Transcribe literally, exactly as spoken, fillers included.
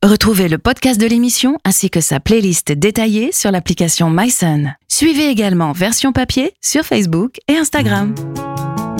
Retrouvez le podcast de l'émission ainsi que sa playlist détaillée sur l'application MySun. Suivez également Version Papier sur Facebook et Instagram.